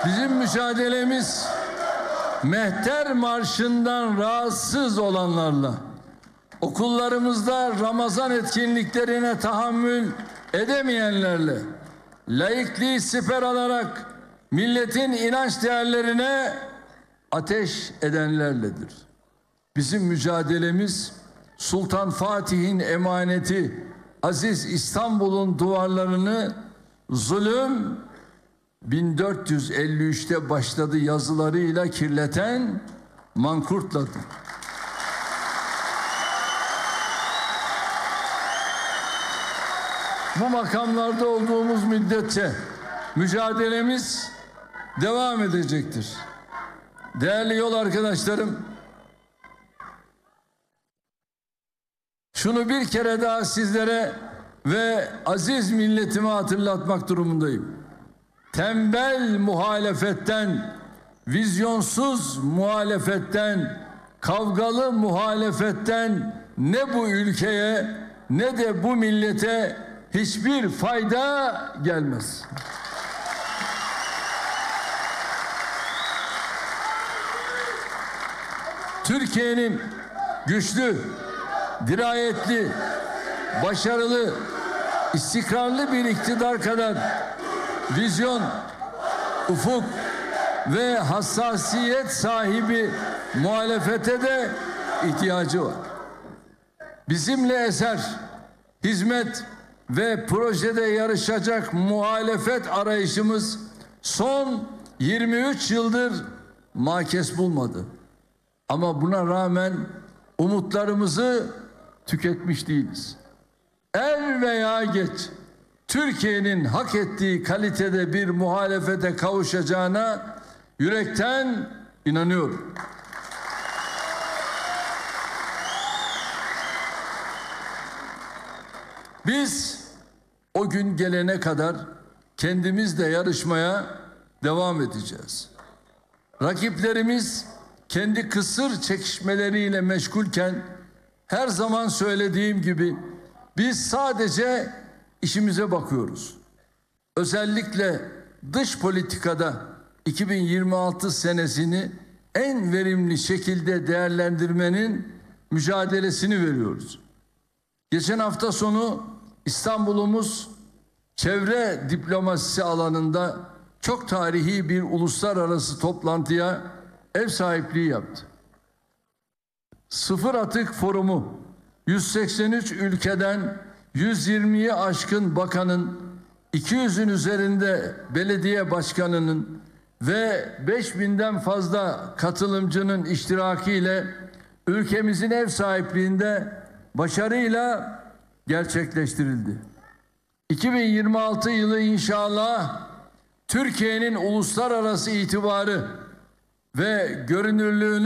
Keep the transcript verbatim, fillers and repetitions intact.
Bizim mücadelemiz Mehter Marşı'ndan rahatsız olanlarla, okullarımızda Ramazan etkinliklerine tahammül edemeyenlerle, laikliği siper alarak milletin inanç değerlerine ateş edenlerledir. Bizim mücadelemiz Sultan Fatih'in emaneti aziz İstanbul'un duvarlarını zulüm bin dört yüz elli üçte başladı yazılarıyla kirleten Mankurt'ladır. Bu makamlarda olduğumuz müddetçe mücadelemiz devam edecektir. Değerli yol arkadaşlarım, şunu bir kere daha sizlere ve aziz milletime hatırlatmak durumundayım. Tembel muhalefetten, vizyonsuz muhalefetten, kavgalı muhalefetten ne bu ülkeye ne de bu millete hiçbir fayda gelmez. Türkiye'nin güçlü, dirayetli, başarılı, istikrarlı bir iktidar kadar vizyon, ufuk ve hassasiyet sahibi muhalefete de ihtiyacı var. Bizimle eser, hizmet ve projede yarışacak muhalefet arayışımız son yirmi üç yıldır makes bulmadı. Ama buna rağmen umutlarımızı tüketmiş değiliz. Er veya geç Türkiye'nin hak ettiği kalitede bir muhalefete kavuşacağına yürekten inanıyorum. Biz o gün gelene kadar kendimizle yarışmaya devam edeceğiz. Rakiplerimiz kendi kısır çekişmeleriyle meşgulken her zaman söylediğim gibi biz sadece işimize bakıyoruz. Özellikle dış politikada iki bin yirmi altı senesini en verimli şekilde değerlendirmenin mücadelesini veriyoruz. Geçen hafta sonu İstanbul'umuz çevre diplomasisi alanında çok tarihi bir uluslararası toplantıya ev sahipliği yaptı. Sıfır Atık Forumu yüz seksen üç ülkeden yüz yirmiyi aşkın bakanın, iki yüzün üzerinde belediye başkanının ve beş binden fazla katılımcının iştirakiyle ülkemizin ev sahipliğinde başarıyla gerçekleştirildi. iki bin yirmi altı yılı inşallah Türkiye'nin uluslararası itibarı ve görünürlüğünü